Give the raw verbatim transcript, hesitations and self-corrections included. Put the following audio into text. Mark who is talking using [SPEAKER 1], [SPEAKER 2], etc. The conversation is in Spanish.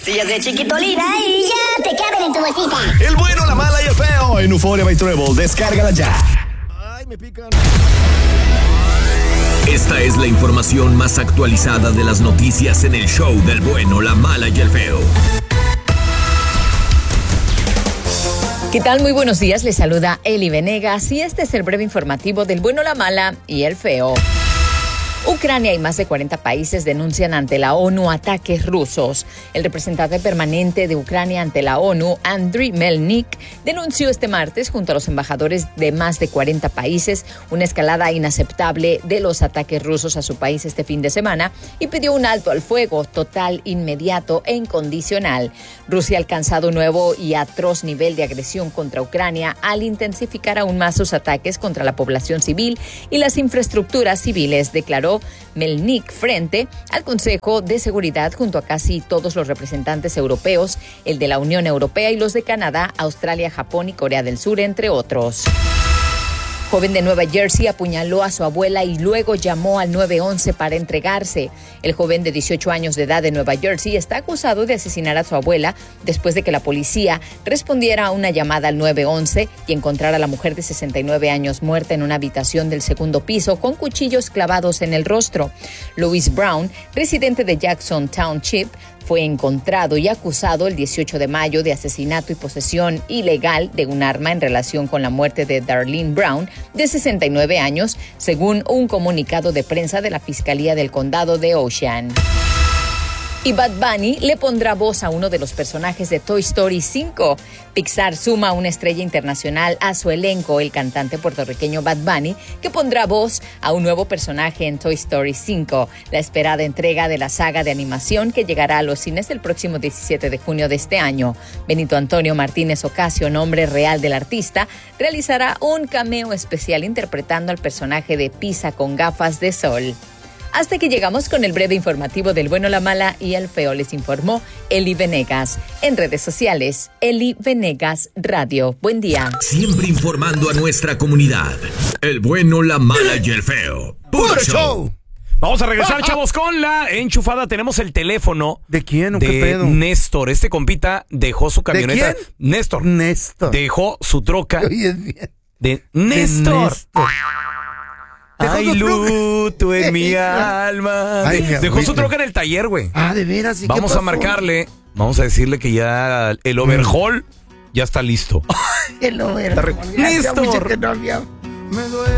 [SPEAKER 1] pastillas de Chiquitolina y ya te caben en tu bolsita.
[SPEAKER 2] El bueno, la mala y el feo en Euphoria by Treble. Descárgala ya. Ay, me pican.
[SPEAKER 3] Esta es la información más actualizada de las noticias en el show del bueno, la mala y el feo.
[SPEAKER 4] ¿Qué tal? Muy buenos días, les saluda Eli Venegas y este es el breve informativo del bueno, la mala y el feo. Ucrania y más de cuarenta países denuncian ante la ONU ataques rusos. El representante permanente de Ucrania ante la ONU, Andriy Melnik, denunció este martes junto a los embajadores de más de cuarenta países una escalada inaceptable de los ataques rusos a su país este fin de semana y pidió un alto al fuego total, inmediato e incondicional. Rusia ha alcanzado un nuevo y atroz nivel de agresión contra Ucrania al intensificar aún más sus ataques contra la población civil y las infraestructuras civiles, declaró Melnik frente al Consejo de Seguridad junto a casi todos los representantes europeos, el de la Unión Europea y los de Canadá, Australia, Japón y Corea del Sur, entre otros. Joven de Nueva Jersey apuñaló a su abuela y luego llamó al nueve once para entregarse. El joven de dieciocho años de edad de Nueva Jersey está acusado de asesinar a su abuela después de que la policía respondiera a una llamada al nueve once y encontrara a la mujer de sesenta y nueve años muerta en una habitación del segundo piso con cuchillos clavados en el rostro. Louis Brown, residente de Jackson Township, fue encontrado y acusado el dieciocho de mayo de asesinato y posesión ilegal de un arma en relación con la muerte de Darlene Brown, de sesenta y nueve años, según un comunicado de prensa de la Fiscalía del Condado de Ocean. Y Bad Bunny le pondrá voz a uno de los personajes de Toy Story cinco. Pixar suma una estrella internacional a su elenco, el cantante puertorriqueño Bad Bunny, que pondrá voz a un nuevo personaje en Toy Story cinco, la esperada entrega de la saga de animación que llegará a los cines el próximo diecisiete de junio de este año. Benito Antonio Martínez Ocasio, nombre real del artista, realizará un cameo especial interpretando al personaje de Pisa con gafas de sol. Hasta que llegamos con el breve informativo del bueno, la mala y el feo, les informó Eli Venegas. En redes sociales, Eli Venegas Radio. Buen día.
[SPEAKER 3] Siempre informando a nuestra comunidad. El bueno, la mala y el feo. ¡Puro show!
[SPEAKER 5] Vamos a regresar, chavos, con la enchufada. Tenemos el teléfono.
[SPEAKER 6] ¿De quién o
[SPEAKER 5] de
[SPEAKER 6] qué pedo?
[SPEAKER 5] Néstor. Este compita dejó su camioneta.
[SPEAKER 6] ¿De quién?
[SPEAKER 5] Néstor.
[SPEAKER 6] Néstor.
[SPEAKER 5] Dejó su troca.
[SPEAKER 6] Oye, es bien.
[SPEAKER 5] De Néstor.
[SPEAKER 6] De Néstor.
[SPEAKER 5] Hay luto en mi alma.
[SPEAKER 6] Ay, mi
[SPEAKER 5] Dejó
[SPEAKER 6] agüita.
[SPEAKER 5] su troca en el taller, güey.
[SPEAKER 6] Ah, de veras. ¿Y qué
[SPEAKER 5] Vamos a
[SPEAKER 6] pasó?
[SPEAKER 5] marcarle. Vamos a decirle que ya el overhaul ya está listo.
[SPEAKER 6] El overhaul.
[SPEAKER 5] Néstor.
[SPEAKER 6] Hacía mucho que no había- Me duele.